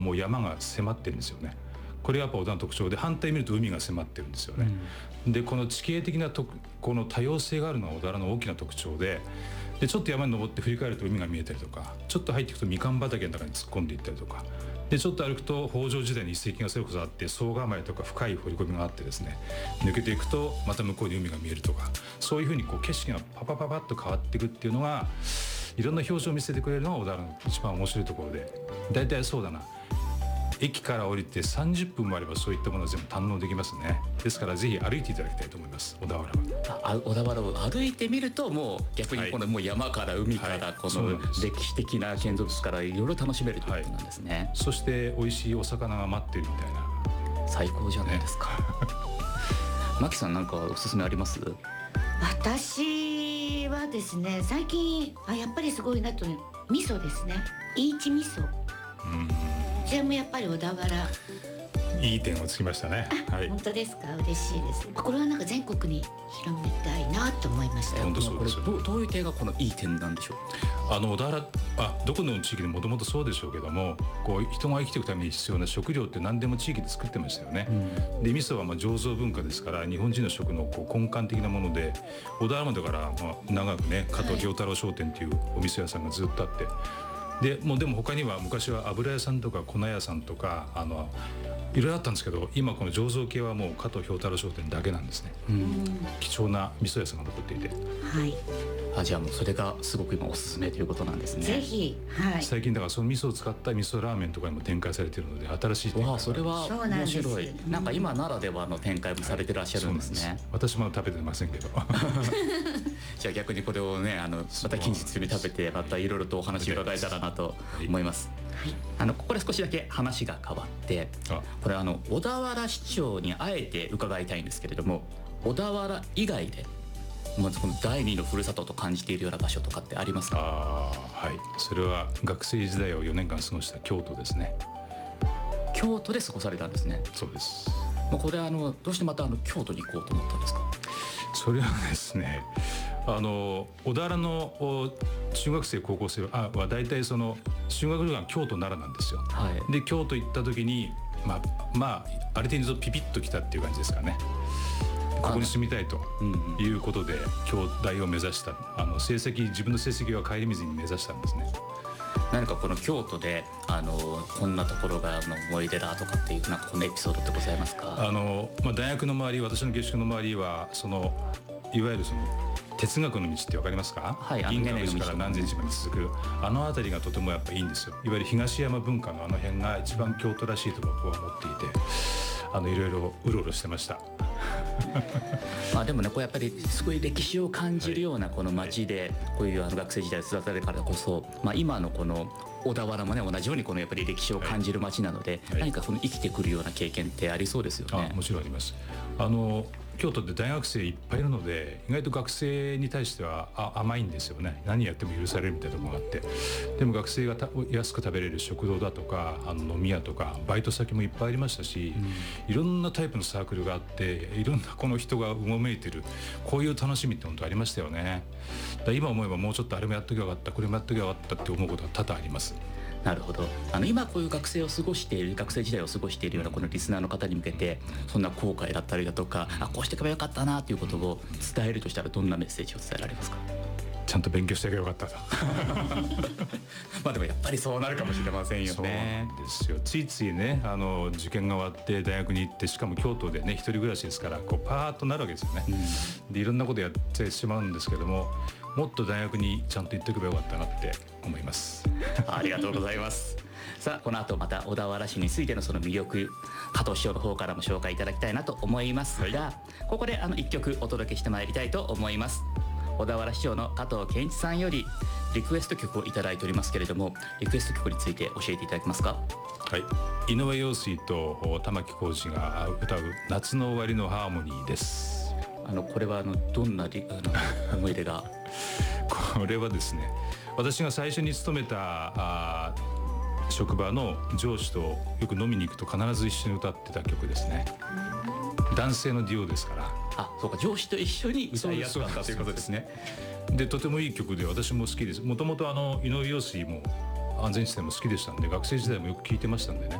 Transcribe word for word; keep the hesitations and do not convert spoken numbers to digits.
もう山が迫ってるんですよね。これがやっぱ小田の特徴で、反対見ると海が迫ってるんですよね、うん、でこの地形的なとこの多様性があるのが小田原の大きな特徴で、でちょっと山に登って振り返ると海が見えたりとか、ちょっと入っていくとみかん畑の中に突っ込んでいったりとかで、ちょっと歩くと北条時代に遺跡がそれこそあって、総構とか深い掘り込みがあってですね、抜けていくとまた向こうに海が見えるとか、そういうふうにこう景色がパパパパッと変わっていくっていうのが、いろんな表情を見せてくれるのが小田原の一番面白いところで、だいたいそうだな、駅から降りてさんじゅっぷんもあればそういったものは全部堪能できますね。ですからぜひ歩いていただきたいと思います。小田原はあ小田原を歩いてみると、もう逆にこのもう山から海からこの歴史的な建築物からいろいろ楽しめるということなんですね、はい、 そして美味しいお魚が待っているみたいな、 最高じゃないですか、ね、マキさんなんかおすすめあります？ 私はですね、最近あやっぱりすごいなと、味噌ですね。いいち味噌、うん、それもやっぱり小田原いい点をつきましたね、はい、 本当ですか？嬉しいです。これはなんか全国に広めたいなと思いました。 本当そうですよ。 どう、どういう点がこのいい点なんでしょう？ あの小田原、あどこの地域でもともとそうでしょうけども、こう人が生きていくために必要な食料って何でも地域で作ってましたよね、うん、で味噌はまあ醸造文化ですから、日本人の食のこう根幹的なもので、小田原までからまあ長くね、加藤清太郎商店っていうお味噌屋さんがずっとあって、でもうでも他には昔は油屋さんとか粉屋さんとかあのいろいろあったんですけど、今この醸造系はもう加藤兵太郎商店だけなんですね、うん、貴重な味噌屋さんが残っていて、 はい、 あじゃあもうそれがすごく今おすすめということなんですね。 ぜひ、はい、 最近だからその味噌を使った味噌ラーメンとかにも展開されているので、新しい展開が、 わあそれは面白い。な, なんか今ならではの展開もされてらっしゃるんですね、はい、 す私も食べてませんけどじゃあ逆にこれをね、あのまた近日中に食べて、またいろいろとお話伺えたらなと思います、はい、あのここで少しだけ話が変わって、これあの小田原市長にあえて伺いたいんですけれども、小田原以外でまずこの第二のふるさとと感じているような場所とかってありますか？ あ、はい、それは学生時代をよねんかん過ごした京都ですね。 京都で過ごされたんですね。 そうです。 もうこれあのどうしてまたあの京都に行こうと思ったんですか？ それはですね、あの小田原の中学生高校生は大体その修学旅行が京都奈良なんですよ、はい、で京都行った時にまあまあある程度ピピッときたっていう感じですかね。ここに住みたいということで、京大を目指した、あの成績自分の成績は顧みずに目指したんですね。 何かこの京都であのこんなところがの思い出だとかっていうなんかこのエピソードってございますか？ あの、まあ、大学の周り、私の下宿の周りはそのいわゆるその哲学の道って分かりますか？はい、銀河の道から南禅寺まで続くあの辺りがとてもやっぱいいんですよ。いわゆる東山文化のあの辺が一番京都らしいと僕は思っていて、あのいろいろうろうろしてましたまあでもね、こうやっぱりすごい歴史を感じるようなこの街でこういうあの学生時代育たれるからこそ、まあ、今のこの小田原もね同じようにこのやっぱり歴史を感じる街なので、何かこの生きてくるような経験ってありそうですよね。 あ、もちろんあります。あの京都って大学生いっぱいいるので、意外と学生に対してはあ甘いんですよね。何やっても許されるみたいなところがあって、でも学生がた安く食べれる食堂だとか、あの飲み屋とかバイト先もいっぱいありましたし、うん、いろんなタイプのサークルがあって、いろんなこの人がうごめいてる、こういう楽しみって本当ありましたよね。だから今思えばもうちょっとあれもやっときゃよかった、これもやっときゃよかったって思うことは多々あります。 なるほど。あの今こういう学生を過ごしている学生時代を過ごしているようなこのリスナーの方に向けて、そんな後悔だったりだとか、あこうしていけばよかったなということを伝えるとしたら、どんなメッセージを伝えられますか？ ちゃんと勉強していけばよかったとまあでもやっぱりそうなるかもしれませんよね。 そうなんですよ。ついついね、あの受験が終わって大学に行って、しかも京都でね一人暮らしですから、こうパーッとなるわけですよね、うん、でいろんなことやってしまうんですけども、もっと大学にちゃんと行っておけばよかったなって思いますありがとうございますさあこの後また小田原市についてのその魅力、加藤市長の方からも紹介いただきたいなと思いますが、はい、ここであのいっきょくお届けしてまいりたいと思います。小田原市長の加藤健一さんよりリクエスト曲をいただいておりますけれども、リクエスト曲について教えていただけますか？ はい、井上陽水と玉置浩二が歌う夏の終わりのハーモニーです。 あのこれはあのどんなリあの思い出がこれはですね、私が最初に勤めたあ職場の上司とよく飲みに行くと必ず一緒に歌ってた曲ですね。男性のデュオですから。 あ、そうか、上司と一緒に歌いやすかったということですね。 でとてもいい曲で私も好きです。もともとあの井上陽水も安全地帯も好きでしたんで学生時代もよく聞いてましたんでね